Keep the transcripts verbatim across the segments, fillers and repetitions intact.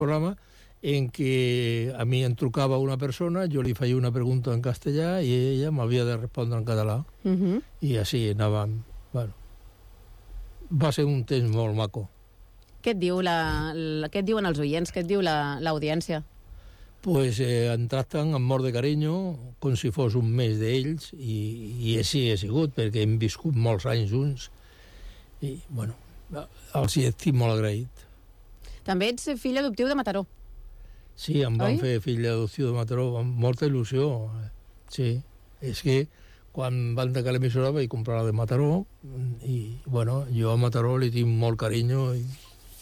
programa en què a mi em trucava una persona, jo li feia una pregunta en castellà i ella m'havia de respondre en català. Uh-huh. I així anàvem. Bueno, va ser un temps molt maco. Què et, diu la, la, què et diuen els oients? Què et diu l'audiència? La, pues eh, em tracten amb molt de carinyo, com si fos un mes d'ells, i, i així he sigut, perquè hem viscut molts anys junts, i, bueno, els hi estic molt agraït. També ets fill adoptiu de Mataró. Sí, em van Oi? fer fill adoptiu de Mataró, amb molta il·lusió. Sí, és que quan van tancar l'emissora vaig comprar la de Mataró, i, bueno, jo a Mataró li tinc molt carinyo i,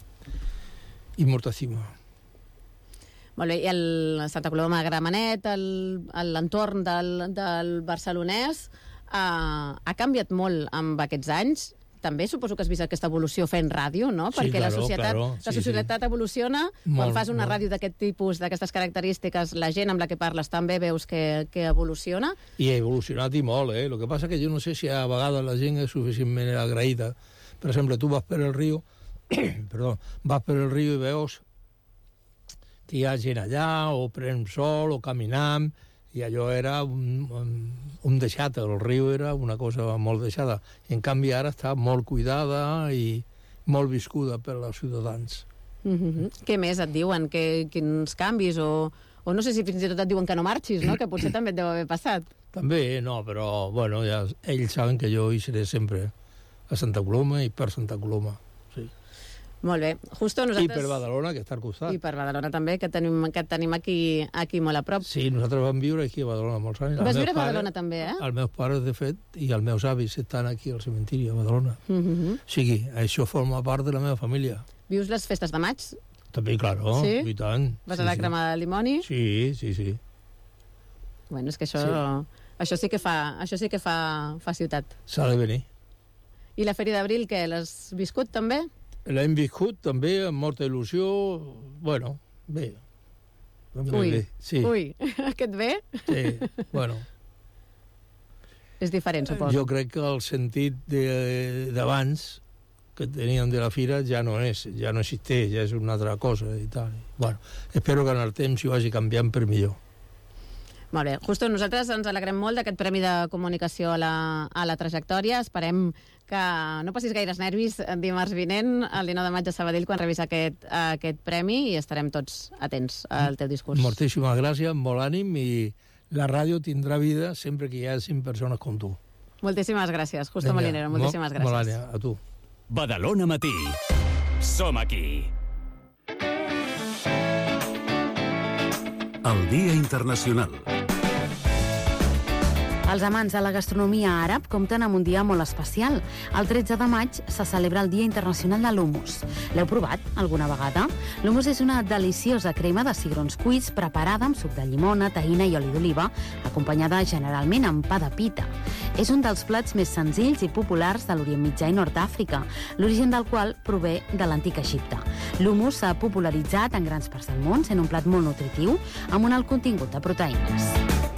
i molta estima. Molt bé, i el Santa Coloma de Gramenet, l'entorn del, del barcelonès, eh, ha canviat molt amb aquests anys. També suposo que has vist aquesta evolució fent ràdio, no? Sí, perquè claro, la societat, claro. la sí, societat sí. evoluciona, molt, quan fas una molt. ràdio d'aquest tipus, d'aquestes característiques, la gent amb la que parles també veus que, que evoluciona. I ha evolucionat i molt, eh? El que passa que jo no sé si a vegades la gent és suficientment agraïda. Per exemple, tu vas per el riu, perdó, vas per el riu i veus que hi ha gent allà, o prenem sol, o caminam, i allò era un, un, un deixat, el riu era una cosa molt deixada. En canvi, ara està molt cuidada i molt viscuda per als ciutadans. Mm-hmm. Què més et diuen? Que, quins canvis? O, o no sé si fins i tot et diuen que no marxis, no? Que potser també et deu haver passat. També, no, però, bueno, ja, ells saben que jo hi seré sempre a Santa Coloma i per Santa Coloma. Sí. Molt bé. Justo nosaltres... I per Badalona, que està al costat. I per Badalona també, que tenim, que tenim aquí, aquí molt a prop. Sí, nosaltres vam viure aquí a Badalona molts anys. Vas viure a Badalona pare, també, eh? Els meus pares, de fet, i els meus avis estan aquí al cementiri a Badalona. Mm-hmm. O sigui, això forma part de la meva família. Vius les festes de maig? També, claro, sí? I tant. Vas sí, a la crema sí. de dimoni? Sí, sí, sí. Bueno, és que això, sí. això sí que fa, això sí que fa, fa ciutat. S'ha de venir. I la Fèria d'Abril, què? L'has viscut també? L'hem viscut també amb molta il·lusió. Bueno, bé. Ui, bé. Sí. ui, aquest bé? Sí, bueno. És diferent, suposo. Jo crec que el sentit d'abans que tenien de la fira ja no és, ja no existeix, ja és una altra cosa i tal. Bueno, espero que en el temps hi vagi canviant per millor. Molt bé. Justo nosaltres ens alegrem molt d'aquest Premi de Comunicació a la, a la trajectòria. Esperem que no passis gaires nervis dimarts vinent, el dinou de maig a Sabadell, quan rebis aquest, aquest premi, i estarem tots atents al teu discurs. Moltíssimes gràcies, molt ànim, i la ràdio tindrà vida sempre que hi hagi persones com tu. Moltíssimes gràcies, Justo Venga, Molinero, moltíssimes gràcies. Molt ànim, a tu. Badalona Matí. Som aquí. El Dia Internacional. Els amants de la gastronomia àrab compten amb un dia molt especial. El tretze de maig se celebra el Dia Internacional de l'Hummus. L'heu provat alguna vegada? L'hummus és una deliciosa crema de cigrons cuits preparada amb suc de llimona, tahina i oli d'oliva, acompanyada generalment amb pa de pita. És un dels plats més senzills i populars de l'Orient Mitjà i Nord d'Àfrica, l'origen del qual prové de l'antic Egipte. L'hummus s'ha popularitzat en grans parts del món, sent un plat molt nutritiu, amb un alt contingut de proteïnes.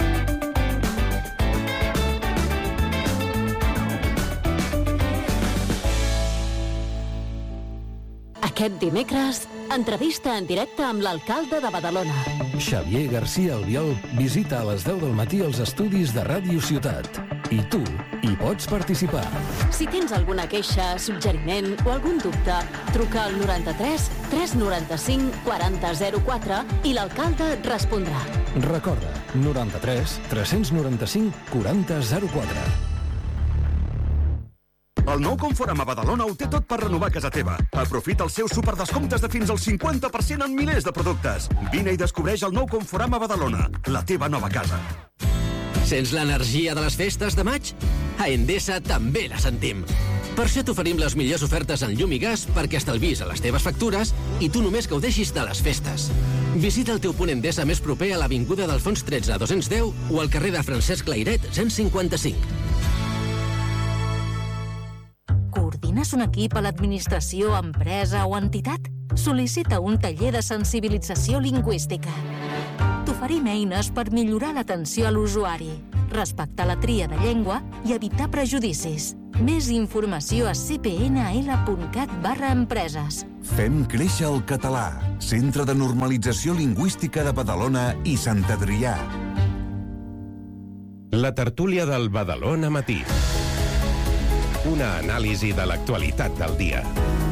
Aquest dimecres, entrevista en directe amb l'alcalde de Badalona. Xavier García Albiol visita a les deu del matí els estudis de Ràdio Ciutat. I tu hi pots participar. Si tens alguna queixa, suggeriment o algun dubte, truca al noranta-tres tres noranta-cinc quaranta zero quatre i l'alcalde et respondrà. Recorda, noranta-tres tres noranta-cinc quaranta zero quatre. El nou Conforama a Badalona ho té tot per renovar casa teva. Aprofita els seus superdescomptes de fins al cinquanta per cent en milers de productes. Vine i descobreix el nou Conforama a Badalona, la teva nova casa. Sents l'energia de les festes de maig? A Endesa també la sentim. Per això t'oferim les millors ofertes en llum i gas perquè estalvis a les teves factures i tu només gaudeixis de les festes. Visita el teu punt Endesa més proper a l'Avinguda d'Alfons tretze dos-cents deu o al carrer de Francesc Layret cent cinquanta-cinc. Coordines un equip a l'administració, empresa o entitat? Sol·licita un taller de sensibilització lingüística. T'oferim eines per millorar l'atenció a l'usuari, respectar la tria de llengua i evitar prejudicis. Més informació a c p n l punt cat barra empreses. Fem créixer el català. Centre de Normalització Lingüística de Badalona i Sant Adrià. La tertúlia del Badalona Matí. Una anàlisi de l'actualitat del dia.